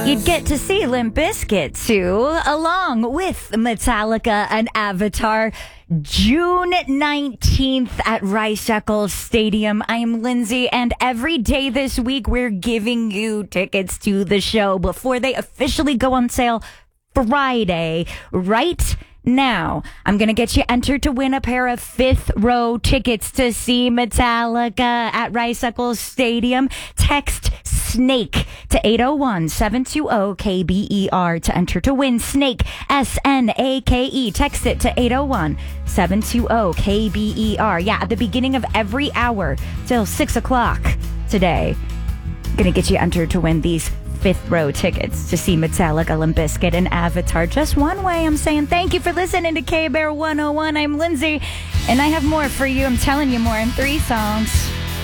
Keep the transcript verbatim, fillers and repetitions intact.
You'd get to see Limp Bizkit too, along with Metallica and Avatar, June nineteenth at Rice Eccles Stadium. I am Lindsay, and every day this week we're giving you tickets to the show before they officially go on sale Friday, right now. I'm going to get you entered to win a pair of fifth row tickets to see Metallica at Rice Eccles Stadium. Text SNAKE to eight oh one, seven two zero, K B E R to enter to win. SNAKE, S N A K E. Text it to eight oh one, seven two zero, K B E R. Yeah, at the beginning of every hour till six o'clock today. Going to get you entered to win these fifth row tickets to see Metallica, Limp Bizkit, and Avatar. Just one way. I'm saying thank you for listening to K-Bear one oh one. I'm Lindsay, and I have more for you. I'm telling you more in three songs.